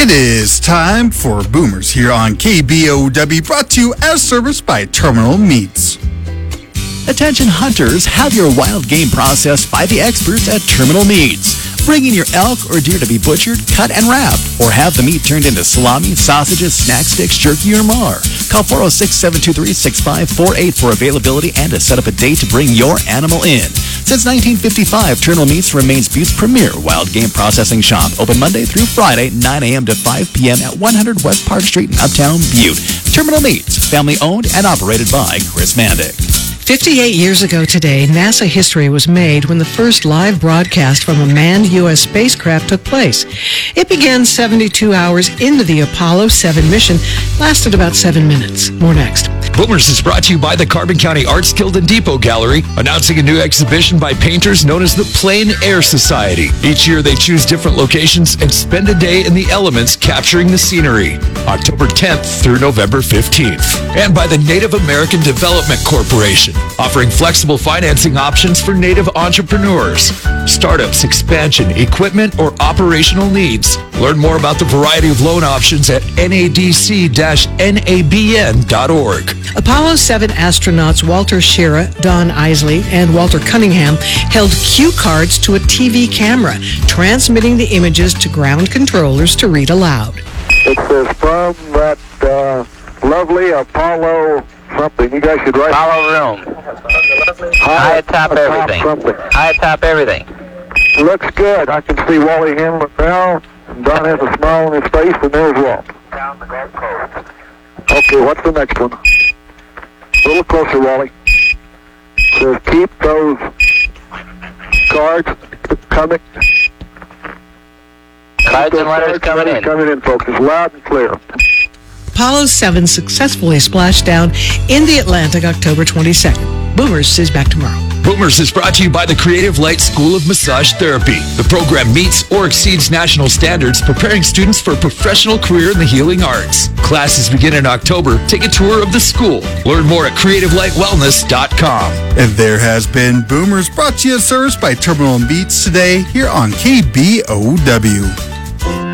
It is time for Boomers here on KBOW, brought to you as serviced by Terminal Meats. Attention hunters, have your wild game processed by the experts at Terminal Meats. Bring in your elk or deer to be butchered, cut, and wrapped, or have the meat turned into salami, sausages, snack sticks, jerky, or more. Call 406-723-6548 for availability and to set up a date to bring your animal in. Since 1955, Terminal Meats remains Butte's premier wild game processing shop. Open Monday through Friday, 9 a.m. to 5 p.m. at 100 West Park Street in Uptown Butte. Terminal Meats, family owned and operated by Chris Mandick. 58 years ago today, NASA history was made when the first live broadcast from a manned U.S. spacecraft took place. It began 72 hours into the Apollo 7 mission, lasted about 7 minutes. More next. Boomers is brought to you by the Carbon County Arts Guild and Depot Gallery, announcing a new exhibition by painters known as the Plein Air Society. Each year they choose different locations and spend a day in the elements capturing the scenery. October 10th through November 15th. And by the Native American Development Corporation, offering flexible financing options for Native entrepreneurs, startups, expansion, equipment, or operational needs. Learn more about the variety of loan options at nadc-nabn.org. Apollo 7 astronauts Walter Schirra, Don Isley, and Walter Cunningham held cue cards to a TV camera, transmitting the images to ground controllers to read aloud. It says from that lovely Apollo something. You guys should write. Apollo room. High atop everything. High atop everything. Looks good. I can see Wally Hamlin now. Don has a smile on his face, and there's Walt. Down the Gulf Coast. Okay, what's the next one? A little closer, Wally. Says keep those cards coming. Cards and letters coming in. Coming in, folks. It's loud and clear. Apollo 7 successfully splashed down in the Atlantic October 22nd. Boomers is back tomorrow. Boomers is brought to you by the Creative Light School of Massage Therapy. The program meets or exceeds national standards, preparing students for a professional career in the healing arts. Classes begin in October. Take a tour of the school. Learn more at creativelightwellness.com. And there has been Boomers, brought to you as serviced by Terminal Meats today here on KBOW.